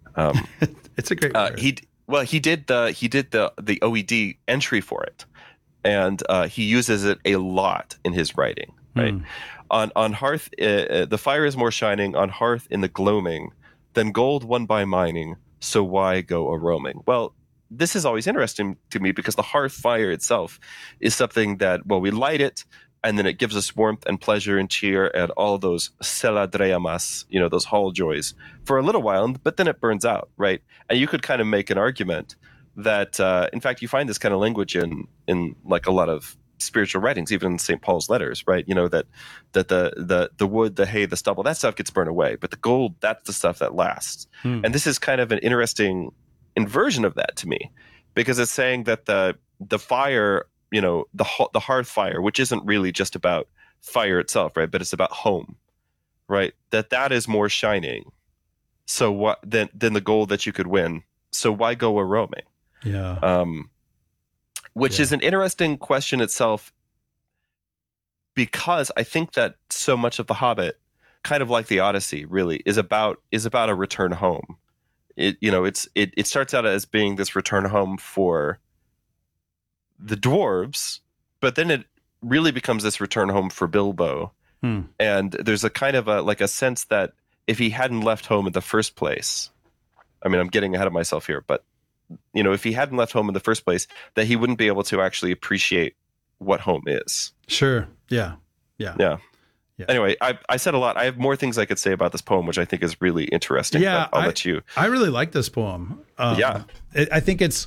It's a great word. He did the OED entry for it, and he uses it a lot in his writing. Right, on hearth, the fire is more shining on hearth in the gloaming than gold won by mining. So why go a roaming? Well, this is always interesting to me because the hearth fire itself is something that, well, we light it and then it gives us warmth and pleasure and cheer and all those seladreamas, those hall joys for a little while, but then it burns out, right? And you could kind of make an argument that, in fact, you find this kind of language in like a lot of spiritual writings, even in St. Paul's letters, right? That the wood, the hay, the stubble, that stuff gets burned away, but the gold, that's the stuff that lasts. And this is kind of an interesting inversion of that to me, because it's saying that the fire, the hearth fire, which isn't really just about fire itself, right? But it's about home, right? That is more shining. So what than the gold that you could win? So why go a roaming? Yeah. Which is an interesting question itself, because I think that so much of The Hobbit, kind of like the Odyssey, really is about a return home. It starts out as being this return home for the dwarves, but then it really becomes this return home for Bilbo. And there's a kind of a sense that if he hadn't left home in the first place, I mean, I'm getting ahead of myself here, but if he hadn't left home in the first place, that he wouldn't be able to actually appreciate what home is. Sure. Yeah. Anyway, I said a lot. I have more things I could say about this poem, which I think is really interesting. Yeah, I'll let you. I really like this poem. I think it's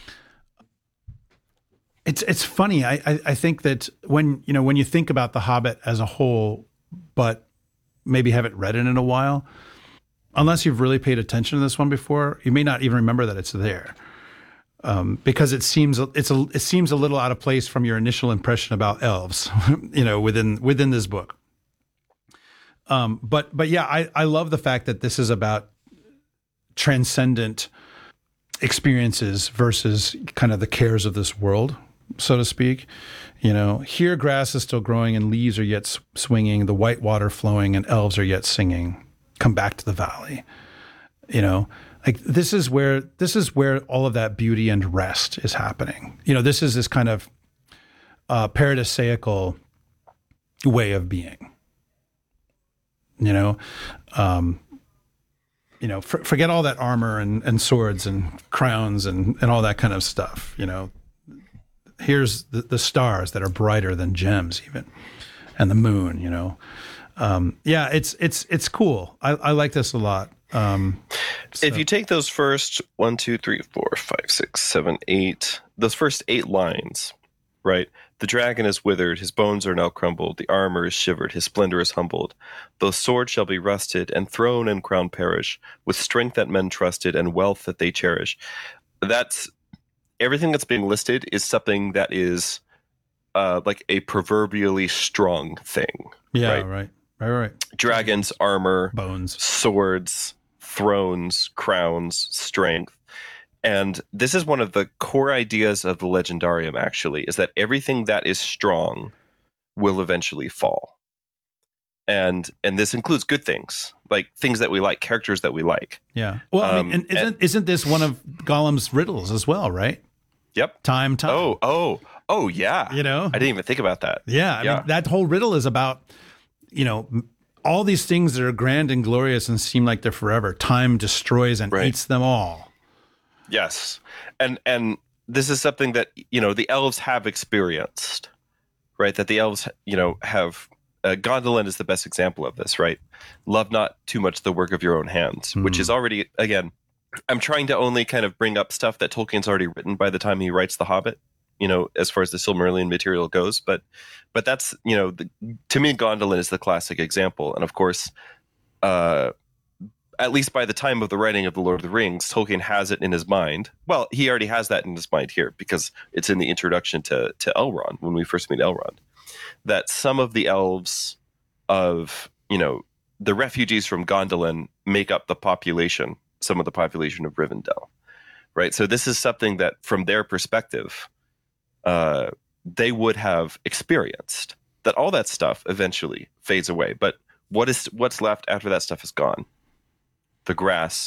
funny. I think that when you think about The Hobbit as a whole, but maybe haven't read it in a while, unless you've really paid attention to this one before, you may not even remember that it's there, because it seems a little out of place from your initial impression about elves, within this book. But yeah, I love the fact that this is about transcendent experiences versus kind of the cares of this world, so to speak. Here grass is still growing and leaves are yet swinging, the white water flowing and elves are yet singing. Come back to the valley. Like this is where all of that beauty and rest is happening. This is this kind of paradisaical way of being. Forget all that armor and swords and crowns and all that kind of stuff. Here's the stars that are brighter than gems even, and the moon, it's cool. I like this a lot. If you take those first 1, 2, 3, 4, 5, 6, 7, 8, those first 8 lines, right? The dragon is withered, his bones are now crumbled, the armor is shivered, his splendor is humbled. Those swords shall be rusted, and throne and crown perish, with strength that men trusted and wealth that they cherish. That's everything that's being listed is something that is like a proverbially strong thing. Yeah, right. Right. Dragons, armor, bones, swords, thrones, crowns, strength. And this is one of the core ideas of the Legendarium, actually, is that everything that is strong will eventually fall. And this includes good things, like things that we like, characters that we like. Yeah. Well, I mean, and isn't this one of Gollum's riddles as well, right? Yep. Time. Oh, yeah. I didn't even think about that. Yeah. I mean, that whole riddle is about, all these things that are grand and glorious and seem like they're forever. Time destroys and eats them all. Yes. And this is something that, the elves have experienced, right? That the elves, have, Gondolin is the best example of this, right? Love not too much the work of your own hands, which is already, again, I'm trying to only kind of bring up stuff that Tolkien's already written by the time he writes The Hobbit, as far as the Silmarillion material goes. But that's, to me, Gondolin is the classic example. And of course, at least by the time of the writing of The Lord of the Rings, Tolkien has it in his mind. Well, he already has that in his mind here because it's in the introduction to Elrond, when we first meet Elrond, that some of the elves of, the refugees from Gondolin make up the population, some of the population of Rivendell, right? So this is something that, from their perspective, they would have experienced, that all that stuff eventually fades away. But what's left after that stuff is gone? The grass,